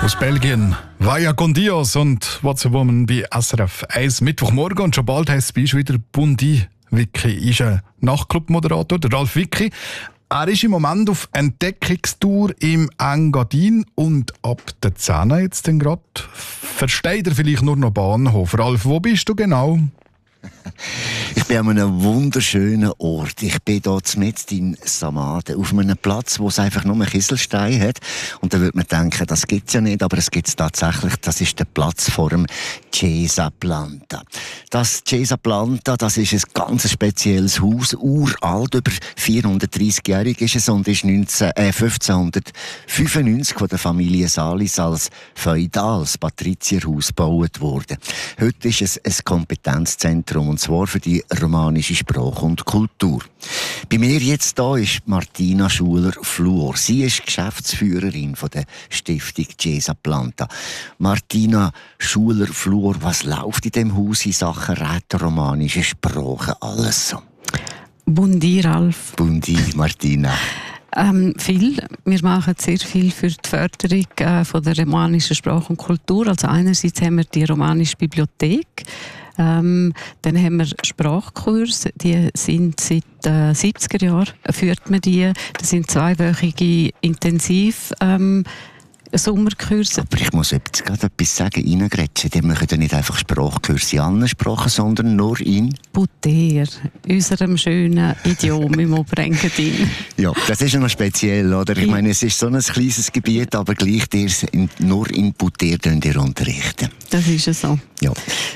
Aus Belgien, Vaya con Dios und What's a Woman bei SRF 1 Mittwochmorgen. Und schon bald heisst es wieder Bundi. Vicky ist ein Nachtclub-Moderator, der Ralf Vicky. Er ist im Moment auf Entdeckungstour im Engadin und ab der 10 jetzt dann gerade versteht er vielleicht nur noch Bahnhof. Ralf, wo bist du genau? Ich bin an einem wunderschönen Ort. Ich bin hier mitten in Samaden, auf einem Platz, wo es einfach nur Kieselstein hat. Und da würde man denken, das gibt es ja nicht, aber es gibt es tatsächlich. Das ist der Platz vor dem Chiesa Planta. Das Chiesa Planta, das ist ein ganz spezielles Haus, uralt, über 430-jährig ist es und ist 1595 von der Familie Salis als feudales Patrizierhaus gebaut worden. Heute ist es ein Kompetenzzentrum, und zwar für die romanische Sprache und Kultur. Bei mir jetzt da ist Martina Schuler-Fluor. Sie ist Geschäftsführerin von der Stiftung Chiesa Planta. Martina Schuler-Fluor, was läuft in diesem Haus in Sachen rätoromanische Sprache alles so? Bundi, Ralf. Bundi, Martina. Viel. Wir machen sehr viel für die Förderung von der romanischen Sprache und Kultur. Also einerseits haben wir die romanische Bibliothek. Dann haben wir Sprachkurse, die sind seit 70er Jahren, führt man die. Das sind zweiwöchige Intensiv Sommerkurse. Aber ich muss jetzt gerade etwas sagen, reingrätschen. Die machen ja nicht einfach Sprachkurse in anderen Sprachen, sondern nur in Buter, unserem schönen Idiom im Oberengadin. Ja, das ist ja noch speziell, oder? Ich meine, es ist so ein kleines Gebiet, aber gleich nur in Buter unterrichten. Das ist ja so. Ja.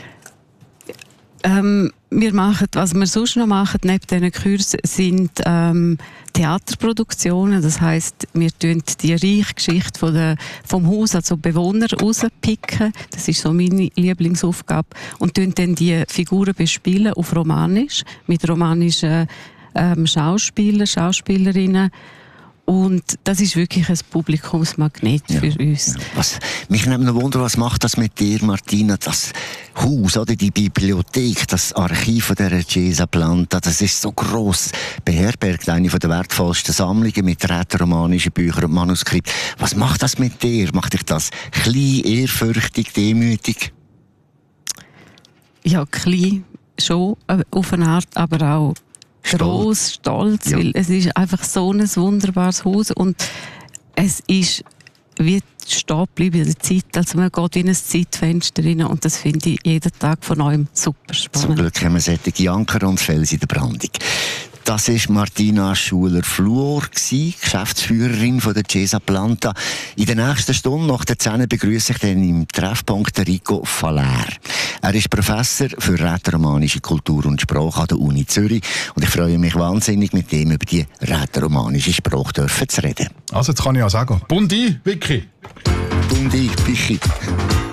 Wir machen, was wir sonst noch machen, neben diesen Kursen, sind Theaterproduktionen. Das heisst, wir tun die reiche Geschichte vom Haus, also Bewohner, rauspicken. Das ist so meine Lieblingsaufgabe. Und tun dann die Figuren bespielen auf Romanisch, mit romanischen Schauspielerinnen. Und das ist wirklich ein Publikumsmagnet für uns. Ja. Mich nimmt noch Wunder, was macht das mit dir, Martina? Das Haus, oder die Bibliothek, das Archiv der Chiesa Planta, das ist so gross, beherbergt eine der wertvollsten Sammlungen mit rätoromanischen Büchern und Manuskripten. Was macht das mit dir? Macht dich das klein, ehrfürchtig, demütig? Ja, klein schon, auf eine Art, aber auch gross, stolz, ja. Weil es ist einfach so ein wunderbares Haus und es ist wie stehen bleiben in der Zeit, also man geht in ein Zeitfenster rein und das finde ich jeden Tag von neuem super spannend. Zum Glück haben wir solche Anker und Fels in der Brandung. Das war Martina Schuler-Fluor, Geschäftsführerin von der Chiesa Planta. In der nächsten Stunde nach der 10 begrüße ich dann im Treffpunkt Rico Faller. Er ist Professor für rätoromanische Kultur und Sprache an der Uni Zürich und ich freue mich wahnsinnig, mit ihm über die rätoromanische Sprache zu reden. Also jetzt kann ich auch sagen, Bundi, Vicky. Bundi, Vicky.